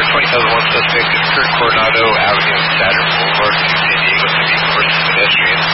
20,001 suspect is Kurt Coronado Avenue and Saturn Boulevard, San Diego, to be course pedestrian.